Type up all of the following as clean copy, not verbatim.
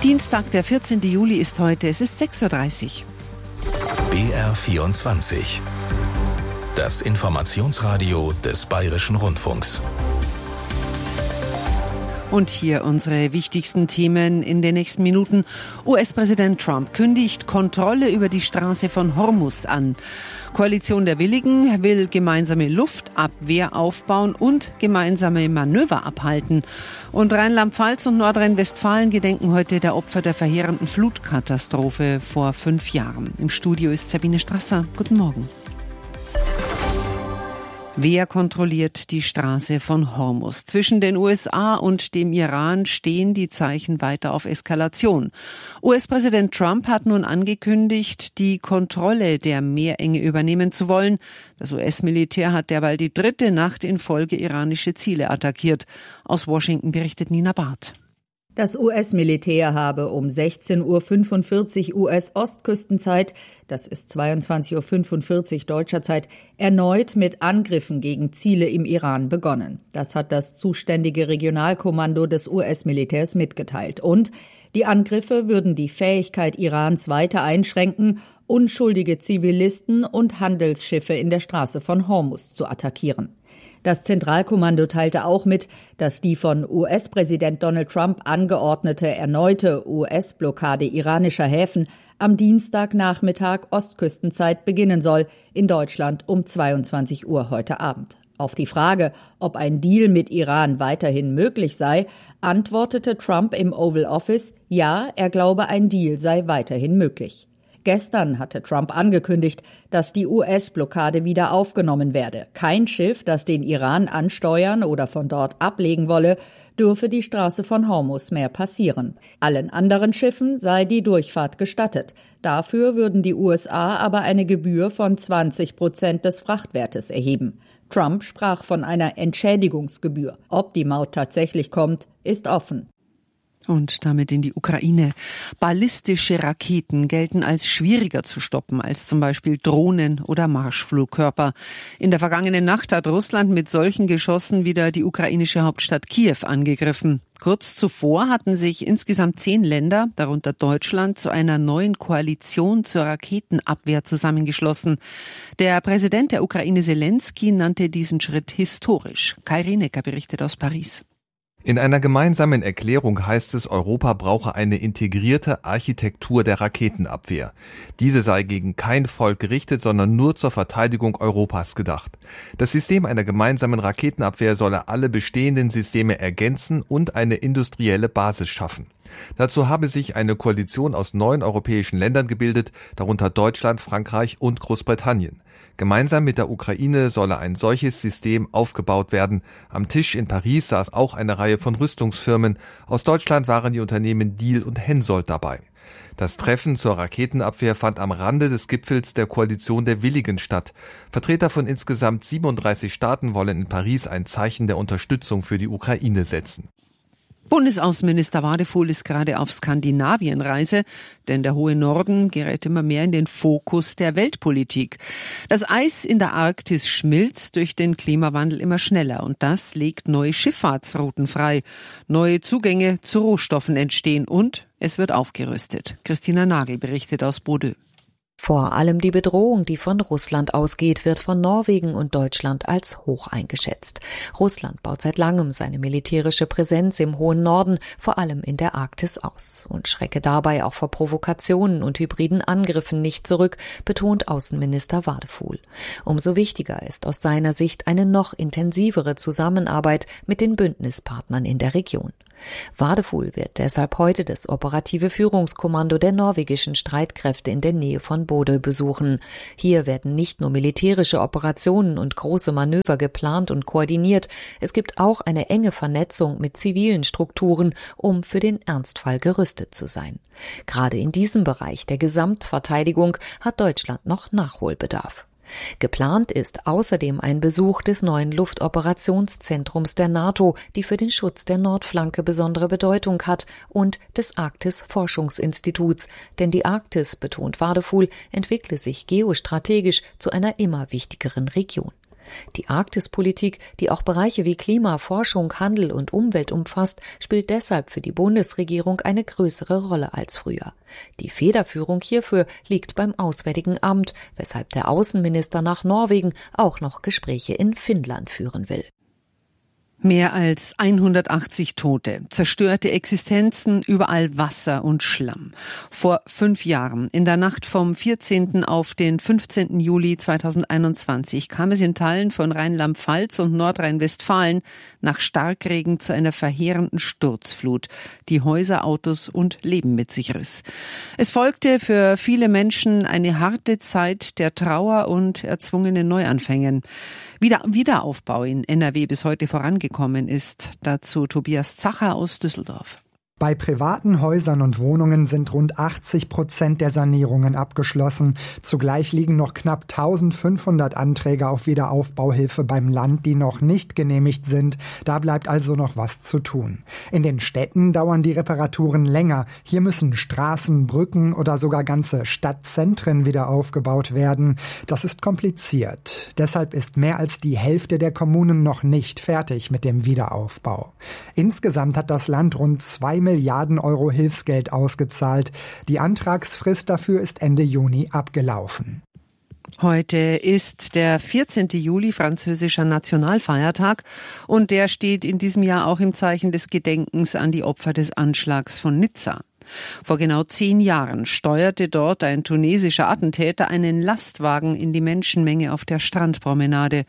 Dienstag, der 14. Juli ist heute. Es ist 6:30 Uhr. BR24. Das Informationsradio des Bayerischen Rundfunks. Und hier unsere wichtigsten Themen in den nächsten Minuten. US-Präsident Trump kündigt Kontrolle über die Straße von Hormuz an. Koalition der Willigen will gemeinsame Luftabwehr aufbauen und gemeinsame Manöver abhalten. Und Rheinland-Pfalz und Nordrhein-Westfalen gedenken heute der Opfer der verheerenden Flutkatastrophe vor 5 Jahren. Im Studio ist Sabine Strasser. Guten Morgen. Wer kontrolliert die Straße von Hormuz? Zwischen den USA und dem Iran stehen die Zeichen weiter auf Eskalation. US-Präsident Trump hat nun angekündigt, die Kontrolle der Meerenge übernehmen zu wollen. Das US-Militär hat derweil die 3. Nacht in Folge iranische Ziele attackiert. Aus Washington berichtet Nina Barth. Das US-Militär habe um 16:45 Uhr US-Ostküstenzeit, das ist 22:45 Uhr deutscher Zeit, erneut mit Angriffen gegen Ziele im Iran begonnen. Das hat das zuständige Regionalkommando des US-Militärs mitgeteilt. Und die Angriffe würden die Fähigkeit Irans weiter einschränken, unschuldige Zivilisten und Handelsschiffe in der Straße von Hormuz zu attackieren. Das Zentralkommando teilte auch mit, dass die von US-Präsident Donald Trump angeordnete erneute US-Blockade iranischer Häfen am Dienstagnachmittag Ostküstenzeit beginnen soll, in Deutschland um 22 Uhr heute Abend. Auf die Frage, ob ein Deal mit Iran weiterhin möglich sei, antwortete Trump im Oval Office, ja, er glaube, ein Deal sei weiterhin möglich. Gestern hatte Trump angekündigt, dass die US-Blockade wieder aufgenommen werde. Kein Schiff, das den Iran ansteuern oder von dort ablegen wolle, dürfe die Straße von Hormuz mehr passieren. Allen anderen Schiffen sei die Durchfahrt gestattet. Dafür würden die USA aber eine Gebühr von 20% des Frachtwertes erheben. Trump sprach von einer Entschädigungsgebühr. Ob die Maut tatsächlich kommt, ist offen. Und damit in die Ukraine. Ballistische Raketen gelten als schwieriger zu stoppen als zum Beispiel Drohnen oder Marschflugkörper. In der vergangenen Nacht hat Russland mit solchen Geschossen wieder die ukrainische Hauptstadt Kiew angegriffen. Kurz zuvor hatten sich insgesamt 10 Länder, darunter Deutschland, zu einer neuen Koalition zur Raketenabwehr zusammengeschlossen. Der Präsident der Ukraine Zelensky nannte diesen Schritt historisch. Kai Rinecker berichtet aus Paris. In einer gemeinsamen Erklärung heißt es, Europa brauche eine integrierte Architektur der Raketenabwehr. Diese sei gegen kein Volk gerichtet, sondern nur zur Verteidigung Europas gedacht. Das System einer gemeinsamen Raketenabwehr solle alle bestehenden Systeme ergänzen und eine industrielle Basis schaffen. Dazu habe sich eine Koalition aus 9 europäischen Ländern gebildet, darunter Deutschland, Frankreich und Großbritannien. Gemeinsam mit der Ukraine solle ein solches System aufgebaut werden. Am Tisch in Paris saß auch eine Reihe von Rüstungsfirmen. Aus Deutschland waren die Unternehmen Diehl und Hensoldt dabei. Das Treffen zur Raketenabwehr fand am Rande des Gipfels der Koalition der Willigen statt. Vertreter von insgesamt 37 Staaten wollen in Paris ein Zeichen der Unterstützung für die Ukraine setzen. Bundesaußenminister Wadefuhl ist gerade auf Skandinavienreise, denn der hohe Norden gerät immer mehr in den Fokus der Weltpolitik. Das Eis in der Arktis schmilzt durch den Klimawandel immer schneller und das legt neue Schifffahrtsrouten frei. Neue Zugänge zu Rohstoffen entstehen und es wird aufgerüstet. Christina Nagel berichtet aus Bodø. Vor allem die Bedrohung, die von Russland ausgeht, wird von Norwegen und Deutschland als hoch eingeschätzt. Russland baut seit langem seine militärische Präsenz im hohen Norden, vor allem in der Arktis, aus und schrecke dabei auch vor Provokationen und hybriden Angriffen nicht zurück, betont Außenminister Wadefuhl. Umso wichtiger ist aus seiner Sicht eine noch intensivere Zusammenarbeit mit den Bündnispartnern in der Region. Wadefuhl wird deshalb heute das operative Führungskommando der norwegischen Streitkräfte in der Nähe von Bodø besuchen. Hier werden nicht nur militärische Operationen und große Manöver geplant und koordiniert, es gibt auch eine enge Vernetzung mit zivilen Strukturen, um für den Ernstfall gerüstet zu sein. Gerade in diesem Bereich der Gesamtverteidigung hat Deutschland noch Nachholbedarf. Geplant ist außerdem ein Besuch des neuen Luftoperationszentrums der NATO, die für den Schutz der Nordflanke besondere Bedeutung hat, und des Arktis-Forschungsinstituts, denn die Arktis, betont Wadefuhl, entwickle sich geostrategisch zu einer immer wichtigeren Region. Die Arktispolitik, die auch Bereiche wie Klima, Forschung, Handel und Umwelt umfasst, spielt deshalb für die Bundesregierung eine größere Rolle als früher. Die Federführung hierfür liegt beim Auswärtigen Amt, weshalb der Außenminister nach Norwegen auch noch Gespräche in Finnland führen will. Mehr als 180 Tote, zerstörte Existenzen, überall Wasser und Schlamm. Vor 5 Jahren, in der Nacht vom 14. auf den 15. Juli 2021, kam es in Teilen von Rheinland-Pfalz und Nordrhein-Westfalen nach Starkregen zu einer verheerenden Sturzflut, die Häuser, Autos und Leben mit sich riss. Es folgte für viele Menschen eine harte Zeit der Trauer und erzwungenen Neuanfängen. Wiederaufbau in NRW bis heute vorangekommen ist. Dazu Tobias Zacher aus Düsseldorf. Bei privaten Häusern und Wohnungen sind rund 80% der Sanierungen abgeschlossen. Zugleich liegen noch knapp 1500 Anträge auf Wiederaufbauhilfe beim Land, die noch nicht genehmigt sind. Da bleibt also noch was zu tun. In den Städten dauern die Reparaturen länger. Hier müssen Straßen, Brücken oder sogar ganze Stadtzentren wieder aufgebaut werden. Das ist kompliziert. Deshalb ist mehr als die Hälfte der Kommunen noch nicht fertig mit dem Wiederaufbau. Insgesamt hat das Land rund 2 Milliarden Euro Hilfsgeld ausgezahlt. Die Antragsfrist dafür ist Ende Juni abgelaufen. Heute ist der 14. Juli, französischer Nationalfeiertag, und der steht in diesem Jahr auch im Zeichen des Gedenkens an die Opfer des Anschlags von Nizza. Vor genau 10 Jahren steuerte dort ein tunesischer Attentäter einen Lastwagen in die Menschenmenge auf der Strandpromenade.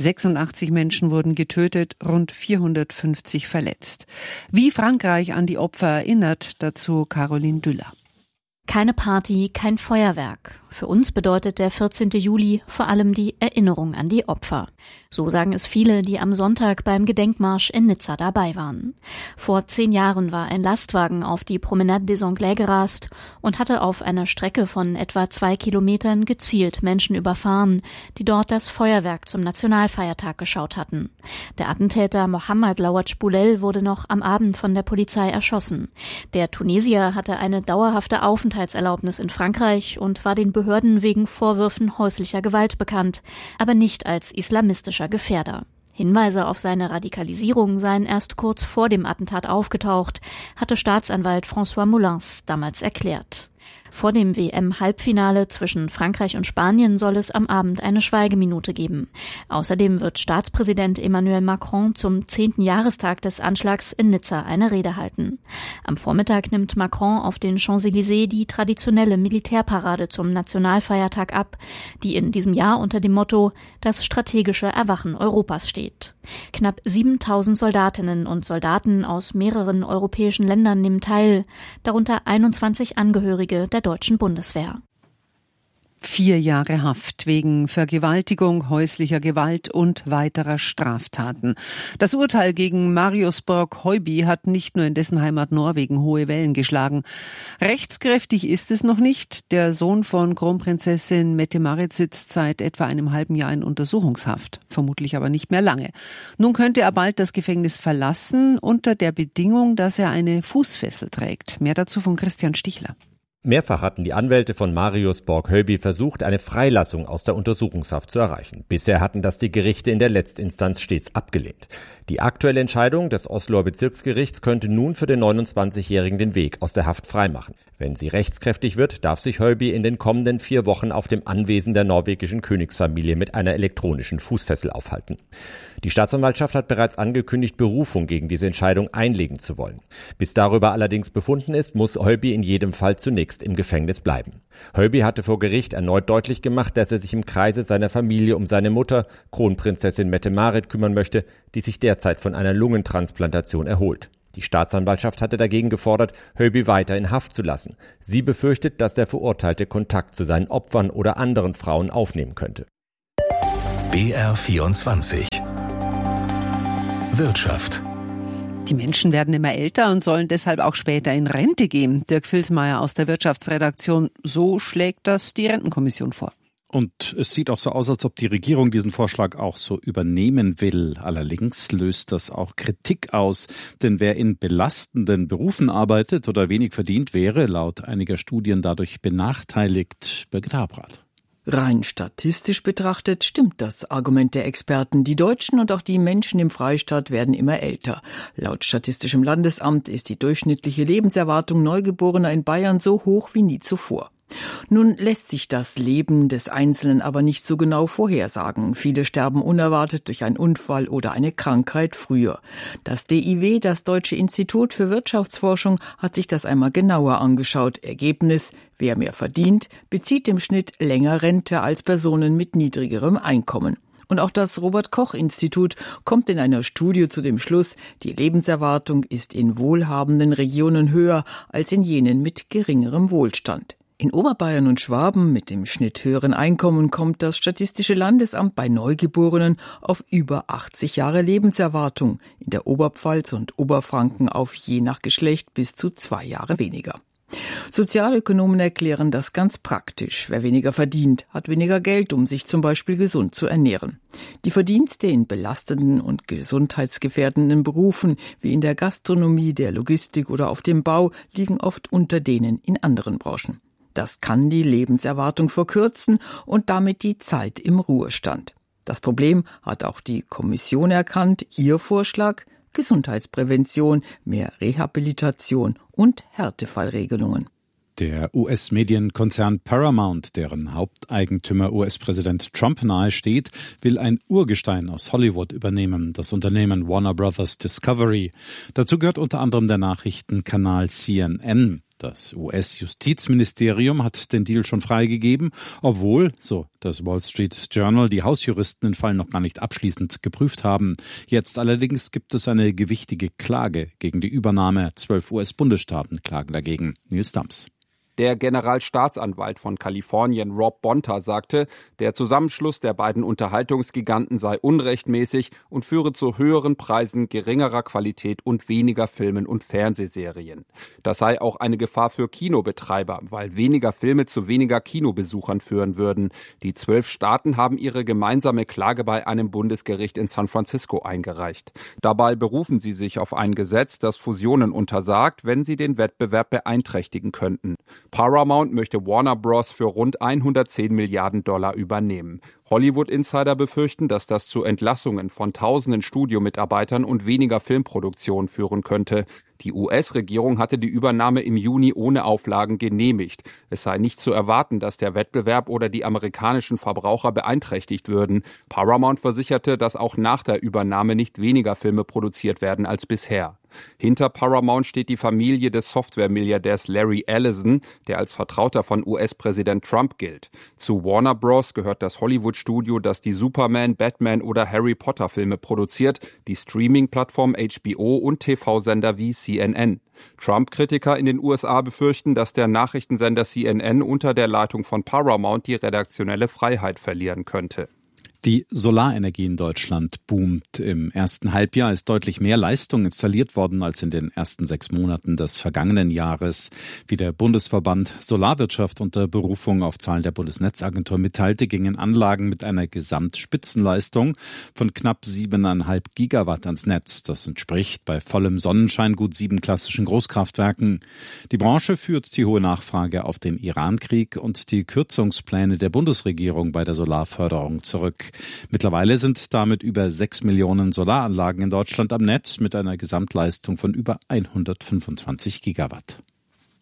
86 Menschen wurden getötet, rund 450 verletzt. Wie Frankreich an die Opfer erinnert, dazu Caroline Düller. Keine Party, kein Feuerwerk. Für uns bedeutet der 14. Juli vor allem die Erinnerung an die Opfer. So sagen es viele, die am Sonntag beim Gedenkmarsch in Nizza dabei waren. Vor 10 Jahren war ein Lastwagen auf die Promenade des Anglais gerast und hatte auf einer Strecke von etwa 2 Kilometern gezielt Menschen überfahren, die dort das Feuerwerk zum Nationalfeiertag geschaut hatten. Der Attentäter Mohamed Laouadj Boulel wurde noch am Abend von der Polizei erschossen. Der Tunesier hatte eine dauerhafte Aufenthaltserlaubnis in Frankreich und war den Behörden wegen Vorwürfen häuslicher Gewalt bekannt, aber nicht als islamistischer Gefährder. Hinweise auf seine Radikalisierung seien erst kurz vor dem Attentat aufgetaucht, hatte Staatsanwalt François Molins damals erklärt. Vor dem WM-Halbfinale zwischen Frankreich und Spanien soll es am Abend eine Schweigeminute geben. Außerdem wird Staatspräsident Emmanuel Macron zum 10. Jahrestag des Anschlags in Nizza eine Rede halten. Am Vormittag nimmt Macron auf den Champs-Élysées die traditionelle Militärparade zum Nationalfeiertag ab, die in diesem Jahr unter dem Motto »Das strategische Erwachen Europas« steht. Knapp 7000 Soldatinnen und Soldaten aus mehreren europäischen Ländern nehmen teil, darunter 21 Angehörige der deutschen Bundeswehr. 4 Jahre Haft wegen Vergewaltigung, häuslicher Gewalt und weiterer Straftaten. Das Urteil gegen Marius Borg-Heuby hat nicht nur in dessen Heimat Norwegen hohe Wellen geschlagen. Rechtskräftig ist es noch nicht. Der Sohn von Kronprinzessin Mette-Marit sitzt seit etwa einem halben Jahr in Untersuchungshaft. Vermutlich aber nicht mehr lange. Nun könnte er bald das Gefängnis verlassen, unter der Bedingung, dass er eine Fußfessel trägt. Mehr dazu von Christian Stichler. Mehrfach hatten die Anwälte von Marius Borg-Heuby versucht, eine Freilassung aus der Untersuchungshaft zu erreichen. Bisher hatten das die Gerichte in der Letztinstanz stets abgelehnt. Die aktuelle Entscheidung des Osloer Bezirksgerichts könnte nun für den 29-Jährigen den Weg aus der Haft freimachen. Wenn sie rechtskräftig wird, darf sich Heuby in den kommenden 4 Wochen auf dem Anwesen der norwegischen Königsfamilie mit einer elektronischen Fußfessel aufhalten. Die Staatsanwaltschaft hat bereits angekündigt, Berufung gegen diese Entscheidung einlegen zu wollen. Bis darüber allerdings befunden ist, muss Heuby in jedem Fall zunächst im Gefängnis bleiben. Heuby hatte vor Gericht erneut deutlich gemacht, dass er sich im Kreise seiner Familie um seine Mutter, Kronprinzessin Mette-Marit, kümmern möchte, die sich derzeit von einer Lungentransplantation erholt. Die Staatsanwaltschaft hatte dagegen gefordert, Heuby weiter in Haft zu lassen. Sie befürchtet, dass der Verurteilte Kontakt zu seinen Opfern oder anderen Frauen aufnehmen könnte. BR24 Wirtschaft. Die Menschen werden immer älter und sollen deshalb auch später in Rente gehen. Dirk Vilsmeier aus der Wirtschaftsredaktion. So schlägt das die Rentenkommission vor. Und es sieht auch so aus, als ob die Regierung diesen Vorschlag auch so übernehmen will. Allerdings löst das auch Kritik aus. Denn wer in belastenden Berufen arbeitet oder wenig verdient, wäre laut einiger Studien dadurch benachteiligt. Birgit Habrath. Rein statistisch betrachtet stimmt das Argument der Experten. Die Deutschen und auch die Menschen im Freistaat werden immer älter. Laut Statistischem Landesamt ist die durchschnittliche Lebenserwartung Neugeborener in Bayern so hoch wie nie zuvor. Nun lässt sich das Leben des Einzelnen aber nicht so genau vorhersagen. Viele sterben unerwartet durch einen Unfall oder eine Krankheit früher. Das DIW, das Deutsche Institut für Wirtschaftsforschung, hat sich das einmal genauer angeschaut. Ergebnis: Wer mehr verdient, bezieht im Schnitt länger Rente als Personen mit niedrigerem Einkommen. Und auch das Robert-Koch-Institut kommt in einer Studie zu dem Schluss, die Lebenserwartung ist in wohlhabenden Regionen höher als in jenen mit geringerem Wohlstand. In Oberbayern und Schwaben mit dem Schnitt höheren Einkommen kommt das Statistische Landesamt bei Neugeborenen auf über 80 Jahre Lebenserwartung, in der Oberpfalz und Oberfranken auf je nach Geschlecht bis zu 2 Jahre weniger. Sozialökonomen erklären das ganz praktisch. Wer weniger verdient, hat weniger Geld, um sich zum Beispiel gesund zu ernähren. Die Verdienste in belastenden und gesundheitsgefährdenden Berufen wie in der Gastronomie, der Logistik oder auf dem Bau liegen oft unter denen in anderen Branchen. Das kann die Lebenserwartung verkürzen und damit die Zeit im Ruhestand. Das Problem hat auch die Kommission erkannt. Ihr Vorschlag: Gesundheitsprävention, mehr Rehabilitation und Härtefallregelungen. Der US-Medienkonzern Paramount, deren Haupteigentümer US-Präsident Trump nahesteht, will ein Urgestein aus Hollywood übernehmen, das Unternehmen Warner Bros. Discovery. Dazu gehört unter anderem der Nachrichtenkanal CNN. Das US-Justizministerium hat den Deal schon freigegeben, obwohl, so das Wall Street Journal, die Hausjuristen den Fall noch gar nicht abschließend geprüft haben. Jetzt allerdings gibt es eine gewichtige Klage gegen die Übernahme. 12 US-Bundesstaaten klagen dagegen. Nils Dams. Der Generalstaatsanwalt von Kalifornien, Rob Bonta, sagte, der Zusammenschluss der beiden Unterhaltungsgiganten sei unrechtmäßig und führe zu höheren Preisen, geringerer Qualität und weniger Filmen und Fernsehserien. Das sei auch eine Gefahr für Kinobetreiber, weil weniger Filme zu weniger Kinobesuchern führen würden. Die 12 Staaten haben ihre gemeinsame Klage bei einem Bundesgericht in San Francisco eingereicht. Dabei berufen sie sich auf ein Gesetz, das Fusionen untersagt, wenn sie den Wettbewerb beeinträchtigen könnten. Paramount möchte Warner Bros. Für rund 110 Milliarden Dollar übernehmen. Hollywood-Insider befürchten, dass das zu Entlassungen von tausenden Studiomitarbeitern und weniger Filmproduktion führen könnte. Die US-Regierung hatte die Übernahme im Juni ohne Auflagen genehmigt. Es sei nicht zu erwarten, dass der Wettbewerb oder die amerikanischen Verbraucher beeinträchtigt würden. Paramount versicherte, dass auch nach der Übernahme nicht weniger Filme produziert werden als bisher. Hinter Paramount steht die Familie des Software-Milliardärs Larry Ellison, der als Vertrauter von US-Präsident Trump gilt. Zu Warner Bros. Gehört das Hollywood-Studio, das die Superman, Batman oder Harry Potter-Filme produziert, die Streaming-Plattform HBO und TV-Sender wie CNN. Trump-Kritiker in den USA befürchten, dass der Nachrichtensender CNN unter der Leitung von Paramount die redaktionelle Freiheit verlieren könnte. Die Solarenergie in Deutschland boomt. Im ersten Halbjahr ist deutlich mehr Leistung installiert worden als in den ersten 6 Monaten des vergangenen Jahres. Wie der Bundesverband Solarwirtschaft unter Berufung auf Zahlen der Bundesnetzagentur mitteilte, gingen Anlagen mit einer Gesamtspitzenleistung von knapp 7,5 Gigawatt ans Netz. Das entspricht bei vollem Sonnenschein gut 7 klassischen Großkraftwerken. Die Branche führt die hohe Nachfrage auf den Irankrieg und die Kürzungspläne der Bundesregierung bei der Solarförderung zurück. Mittlerweile sind damit über 6 Millionen Solaranlagen in Deutschland am Netz mit einer Gesamtleistung von über 125 Gigawatt.